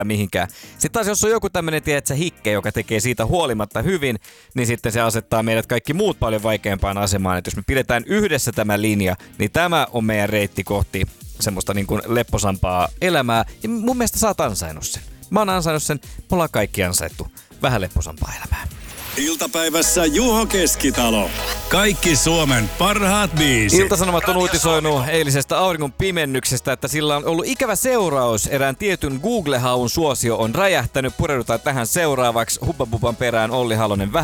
mihinkään. Sitten taas jos on joku tämmönen, tiedätkö, hikke, joka tekee siitä huolimatta hyvin, niin sitten se asettaa meidät kaikki muut paljon vaikeampaan asemaan. Että jos me pidetään yhdessä tämä linja, niin tämä on meidän reitti kohti semmoista niin kuin lepposampaa elämää. Ja mun mielestä sä oot ansainnut sen. Mä oon ansainnut sen, me ollaan kaikki ansaittu vähän lepposampaa elämää. Iltapäivässä Juho Keskitalo. Kaikki Suomen parhaat biisit. Ilta-Sanomat on uutisoinut eilisestä auringon pimennyksestä, että sillä on ollut ikävä seuraus. Erään tietyn Google-haun suosio on räjähtänyt. Pureudutaan tähän seuraavaksi. Hubba Bubban perään Olli Halonen.